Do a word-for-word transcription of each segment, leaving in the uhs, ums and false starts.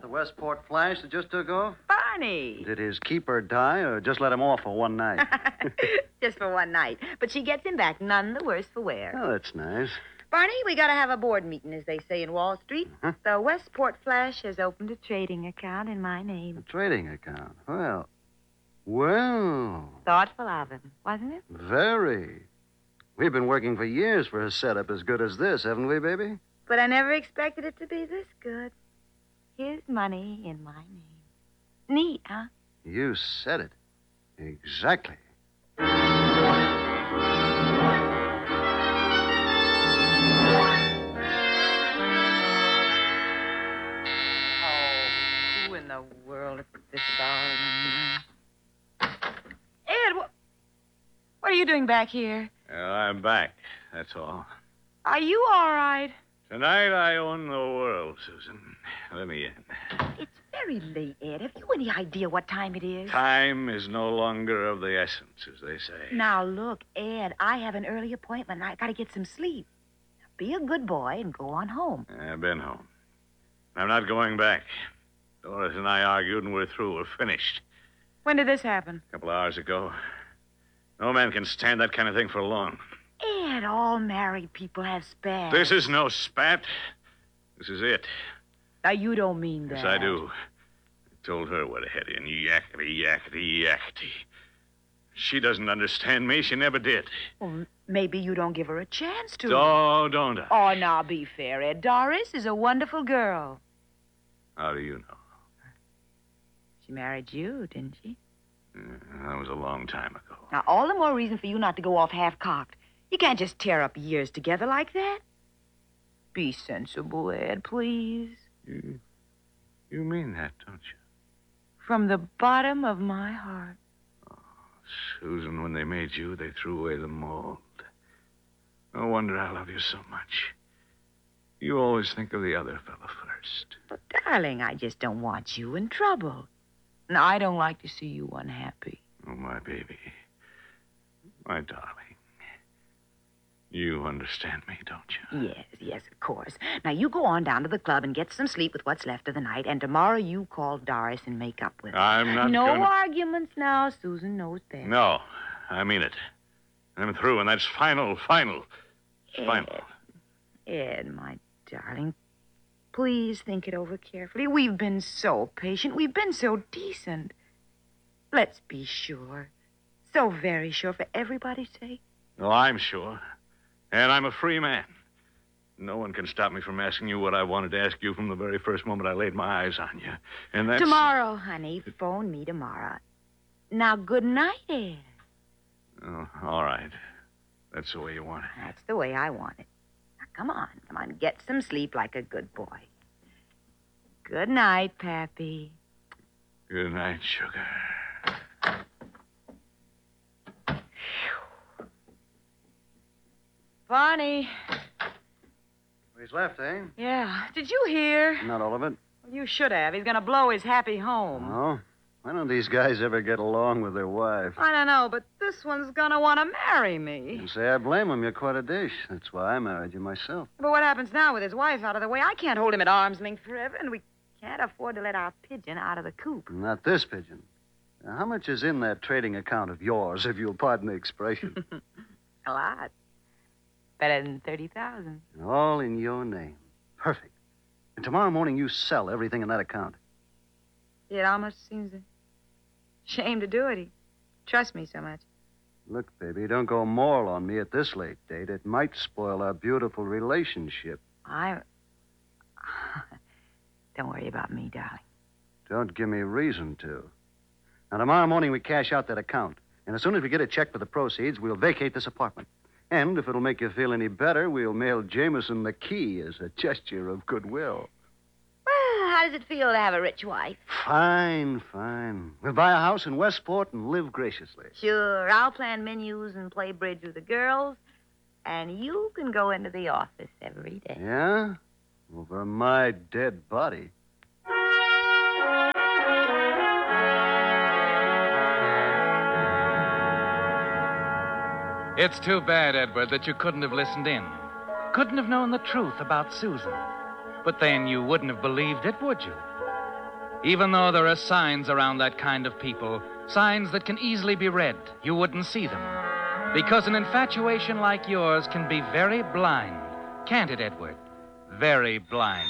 the Westport Flash that just took off? Barney. Did his keeper die or just let him off for one night? Just for one night. But she gets him back none the worse for wear. Oh, that's nice. Barney, we got to have a board meeting, as they say in Wall Street. Huh? The Westport Flash has opened a trading account in my name. A trading account. Well, well, Thoughtful of him, wasn't it? very. We've been working for years for a setup as good as this, haven't we, baby? But I never expected it to be this good. His money in my name. Neat, huh? You said it. Exactly. Oh, who in the world put this about? Ed, what, what are you doing back here? Well, I'm back. That's all. Are you all right? Tonight I own the world, Susan. Let me in. It's very late, Ed. Have you any idea what time it is? Time is no longer of the essence, as they say. Now, look, Ed, I have an early appointment, and I got to get some sleep. Now, be a good boy and go on home. I've been home. I'm not going back. Doris and I argued, and we're through. We're finished. When did this happen? A couple hours ago. No man can stand that kind of thing for long. Ed, all married people have spats. This is no spat. This is it. Now, you don't mean that. Yes, I do. I told her what I had in. Yakety, yakety, yakety. She doesn't understand me. She never did. Well, maybe you don't give her a chance to. Oh, don't I? Oh, now, be fair, Ed. Doris is a wonderful girl. How do you know? She married you, didn't she? Uh, that was a long time ago. Now, all the more reason for you not to go off half-cocked. You can't just tear up years together like that. Be sensible, Ed, please. You, you mean that, don't you? From the bottom of my heart. Susan, when they made you, they threw away the mold. No wonder I love you so much. You always think of the other fellow first. But, darling, I just don't want you in trouble. And I don't like to see you unhappy. Oh, my baby. My darling. You understand me, don't you? Yes, yes, of course. Now, you go on down to the club and get some sleep with what's left of the night, and tomorrow you call Doris and make up with her. I'm not No gonna... arguments now. Susan knows best. No, I mean it. I'm through, and that's final, final. It's final. Ed, Ed, my darling, please think it over carefully. We've been so patient. We've been so decent. Let's be sure. So very sure for everybody's sake. No, I'm sure. And I'm a free man. No one can stop me from asking you what I wanted to ask you from the very first moment I laid my eyes on you. And that's... Tomorrow, honey. Phone me tomorrow. Now, good night, Ed. Oh, all right. That's the way you want it. That's the way I want it. Now, come on. Come on. Get some sleep like a good boy. Good night, Pappy. Good night, sugar. Barney. He's left, eh? Yeah. Did you hear? Not all of it. Well, you should have. He's going to blow his happy home. Oh? Why don't these guys ever get along with their wife? I don't know, but this one's going to want to marry me. You say I blame him. You're quite a dish. That's why I married you myself. But what happens now with his wife out of the way? I can't hold him at arm's length forever, and we can't afford to let our pigeon out of the coop. Not this pigeon. Now, how much is in that trading account of yours, if you'll pardon the expression? A lot. Better than thirty thousand. All in your name. Perfect. And tomorrow morning you sell everything in that account. It almost seems a shame to do it. He trusts me so much. Look, baby, don't go moral on me at this late date. It might spoil our beautiful relationship. I... Don't worry about me, darling. Don't give me reason to. Now, tomorrow morning we cash out that account. And as soon as we get a check for the proceeds, we'll vacate this apartment. And if it'll make you feel any better, we'll mail Jameson the key as a gesture of goodwill. Well, how does it feel to have a rich wife? Fine, fine. We'll buy a house in Westport and live graciously. Sure, I'll plan menus and play bridge with the girls, and you can go into the office every day. Yeah? Over my dead body. It's too bad, Edward, that you couldn't have listened in. Couldn't have known the truth about Susan. But then you wouldn't have believed it, would you? Even though there are signs around that kind of people, signs that can easily be read, you wouldn't see them. Because an infatuation like yours can be very blind. Can't it, Edward? Very blind.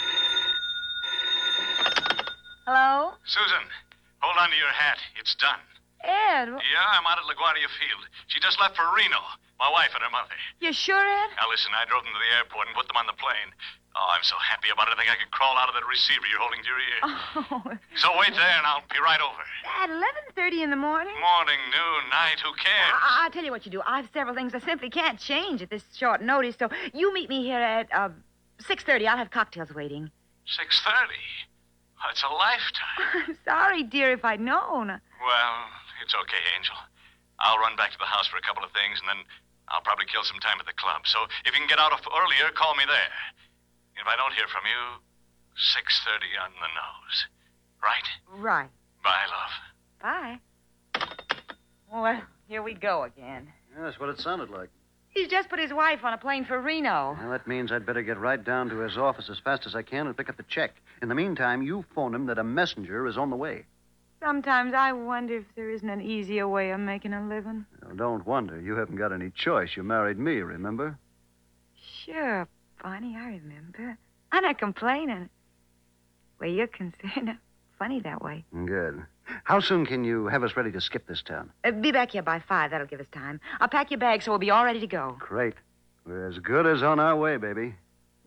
Hello? Susan, hold on to your hat. It's done. Ed, Yeah, I'm out at LaGuardia Field. She just left for Reno. My wife and her mother. you sure, Ed? Now, listen, I drove them to the airport and put them on the plane. Oh, I'm so happy about it, I think I could crawl out of that receiver you're holding to your ear. Oh, So wait there, and I'll be right over. at eleven thirty in the morning? Morning, noon, night, who cares? I- I'll tell you what you do. I've several things I simply can't change at this short notice, so you meet me here at uh, six thirty. I'll have cocktails waiting. six thirty? That's a lifetime. I'm sorry, dear, if I'd known. Well, it's okay, Angel. I'll run back to the house for a couple of things, and then I'll probably kill some time at the club. So if you can get out earlier, call me there. If I don't hear from you, six thirty on the nose. Right? Right. Bye, love. Bye. Well, here we go again. Yeah, that's what it sounded like. He's just put his wife on a plane for Reno. Well, that means I'd better get right down to his office as fast as I can and pick up the check. In the meantime, you phone him that a messenger is on the way. Sometimes I wonder if there isn't an easier way of making a living. Now, don't wonder. You haven't got any choice. You married me, remember? Sure, Bonnie, I remember. I'm not complaining. Where you're concerned, funny that way. Good. How soon can you have us ready to skip this town? Uh, be back here by five. That'll give us time. I'll pack your bag so we'll be all ready to go. Great. We're as good as on our way, baby.